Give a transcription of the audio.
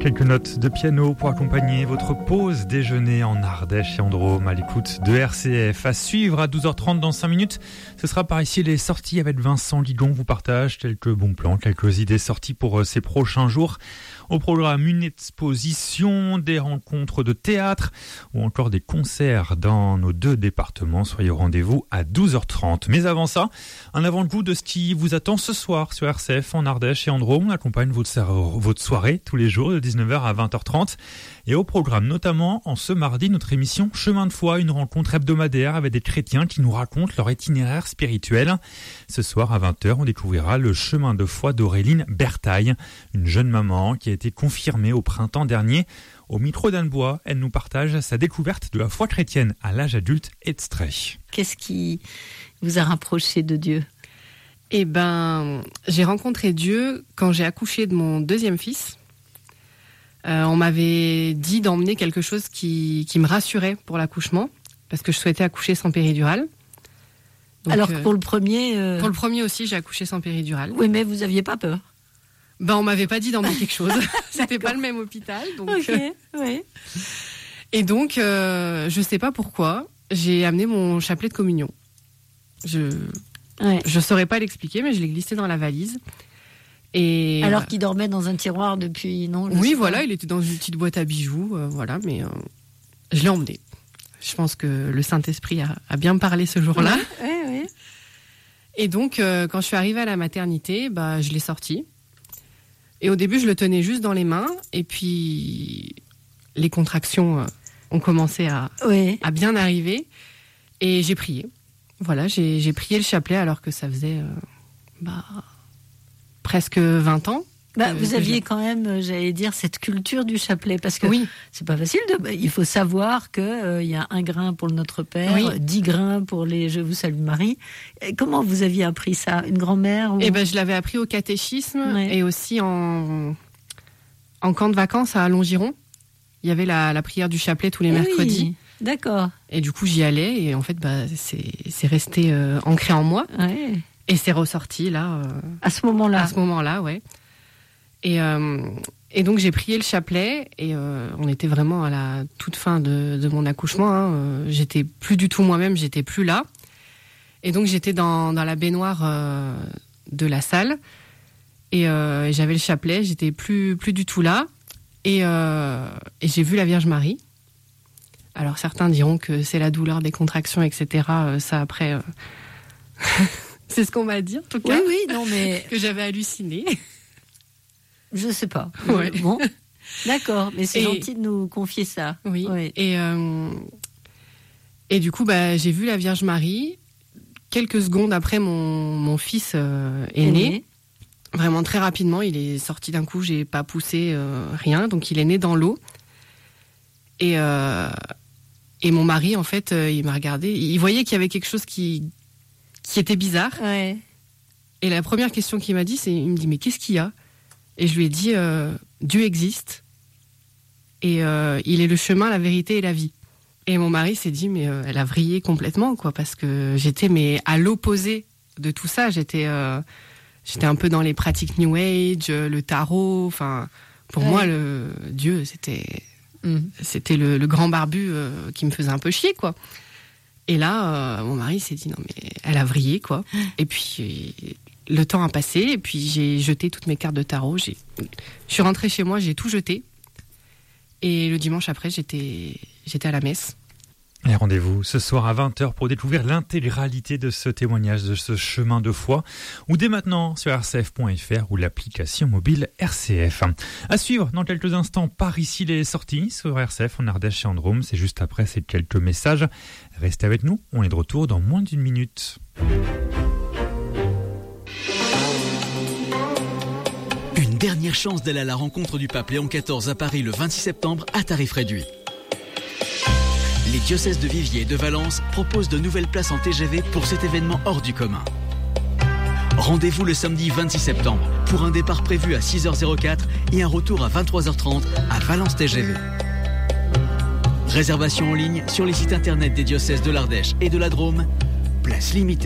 Quelques notes de piano pour accompagner votre pause déjeuner en Ardèche et en Drôme à l'écoute de RCF. À suivre à 12h30 dans 5 minutes. Ce sera par ici les sorties avec Vincent Ligon vous partage quelques bons plans, quelques idées sorties pour ces prochains jours. Au programme, une exposition, des rencontres de théâtre ou encore des concerts dans nos 2 départements. Soyez au rendez-vous à 12h30. Mais avant ça, un avant-goût de ce qui vous attend ce soir sur RCF en Ardèche et en Drôme. On accompagne votre soirée tous les jours de 19h à 20h30. Et au programme, notamment en ce mardi, notre émission Chemin de foi, une rencontre hebdomadaire avec des chrétiens qui nous racontent leur itinéraire spirituel. Ce soir à 20h, on découvrira le chemin de foi d'Auréline Bertaille, une jeune maman qui a été confirmée au printemps dernier. Au micro d'Anne Bois, elle nous partage sa découverte de la foi chrétienne à l'âge adulte extrait. Qu'est-ce qui vous a rapproché de Dieu ? J'ai rencontré Dieu quand j'ai accouché de mon 2e fils. On m'avait dit d'emmener quelque chose qui me rassurait pour l'accouchement, parce que je souhaitais accoucher sans péridurale. Donc, alors que pour le premier... Pour le premier aussi, j'ai accouché sans péridurale. Oui, mais vous n'aviez pas peur ? On m'avait pas dit d'emmener quelque chose. C'était pas le même hôpital. Donc, oui. Et donc, je sais pas pourquoi, j'ai amené mon chapelet de communion. Je saurais pas l'expliquer, mais je l'ai glissé dans la valise. Et alors qu'il dormait dans un tiroir depuis, non ? Oui, voilà, il était dans une petite boîte à bijoux, mais je l'ai emmené. Je pense que le Saint-Esprit a bien parlé ce jour-là. Oui. Et donc, quand je suis arrivée à la maternité, je l'ai sorti. Et au début, je le tenais juste dans les mains. Et puis, les contractions ont commencé à bien arriver. Et j'ai prié. Voilà, j'ai prié le chapelet alors que ça faisait presque 20 ans. Vous aviez quand même, j'allais dire, cette culture du chapelet, parce que c'est pas facile. Il faut savoir qu'il y a 1 grain pour le Notre Père, 10 grains pour les Je vous salue Marie. Et comment vous aviez appris ça ? Une grand-mère ou... Je l'avais appris au catéchisme et aussi en camp de vacances à Longiron. Il y avait la prière du chapelet tous les mercredis. Oui, d'accord. Et du coup, j'y allais et en fait, c'est resté ancré en moi. Ouais. Et c'est ressorti là. À ce moment-là. À ce moment-là, ouais. Et donc j'ai prié le chapelet et on était vraiment à la toute fin de mon accouchement. J'étais plus du tout moi-même, j'étais plus là. Et donc j'étais dans la baignoire de la salle et j'avais le chapelet, j'étais plus du tout là. Et j'ai vu la Vierge Marie. Alors certains diront que c'est la douleur des contractions, etc. Ça après, c'est ce qu'on m'a dit en tout cas. Oui, non mais que j'avais halluciné. Je sais pas. Ouais. Bon, d'accord, mais c'est gentil de nous confier ça. Oui. Et du coup, j'ai vu la Vierge Marie. Quelques secondes après, mon fils est né. Vraiment très rapidement, il est sorti d'un coup. J'ai pas poussé rien, donc il est né dans l'eau. Et mon mari, en fait, il m'a regardé. Il voyait qu'il y avait quelque chose qui était bizarre. Ouais. Et la première question qu'il m'a dit, il me dit mais qu'est-ce qu'il y a ? Et je lui ai dit, Dieu existe et il est le chemin, la vérité et la vie. Et mon mari s'est dit, mais elle a vrillé complètement, quoi, parce que j'étais à l'opposé de tout ça. J'étais un peu dans les pratiques New Age, le tarot. Enfin, pour moi, Dieu, c'était le grand barbu qui me faisait un peu chier, quoi. Et là, mon mari s'est dit, non mais elle a vrillé, quoi. Et puis le temps a passé et puis j'ai jeté toutes mes cartes de tarot. Je suis rentrée chez moi, j'ai tout jeté. Et le dimanche après, j'étais à la messe. Et rendez-vous ce soir à 20h pour découvrir l'intégralité de ce témoignage, de ce chemin de foi, ou dès maintenant sur rcf.fr ou l'application mobile RCF. À suivre dans quelques instants par ici les sorties sur RCF en Ardèche et en Drôme. C'est juste après ces quelques messages. Restez avec nous, on est de retour dans moins d'1 minute. Une dernière chance d'aller à la rencontre du pape Léon XIV à Paris le 26 septembre à tarif réduit. Les diocèses de Viviers et de Valence proposent de nouvelles places en TGV pour cet événement hors du commun. Rendez-vous le samedi 26 septembre pour un départ prévu à 6h04 et un retour à 23h30 à Valence TGV. Réservation en ligne sur les sites internet des diocèses de l'Ardèche et de la Drôme. Place limitée.